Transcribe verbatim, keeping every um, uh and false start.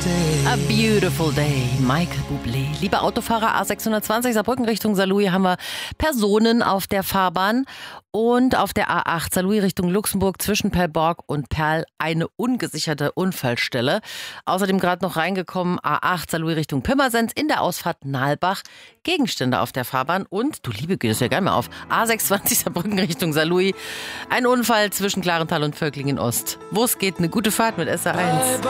A beautiful day, Michael Bublé. Liebe Autofahrer, A sechshundertzwanzig Saarbrücken Richtung Saarlouis haben wir Personen auf der Fahrbahn und auf der A acht Saarlouis Richtung Luxemburg zwischen Perlborg und Perl eine ungesicherte Unfallstelle. Außerdem gerade noch reingekommen A acht Saarlouis Richtung Pirmasens in der Ausfahrt Nalbach. Gegenstände auf der Fahrbahn und, du Liebe, geht es ja gar nicht mehr auf, A sechsundzwanzig Saarbrücken Richtung Saarlouis. Ein Unfall zwischen Klarenthal und Völklingen Ost. Wo es geht, eine gute Fahrt mit S R eins.